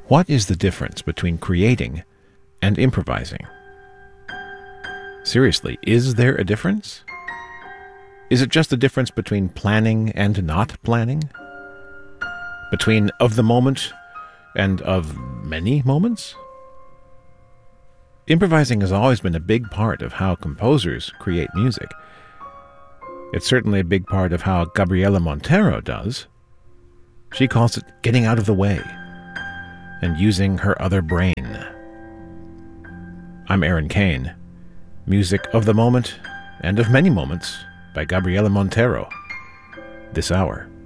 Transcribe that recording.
What is the difference between creating and improvising? Seriously, is there a difference? Is it just the difference between planning and not planning? Between of the moment and of many moments? Improvising has always been a big part of how composers create music. It's certainly a big part of how Gabriela Montero does. She calls it getting out of the way and using her other brain. I'm Aaron Kane. Music of the moment and of many moments by Gabriela Montero. This hour.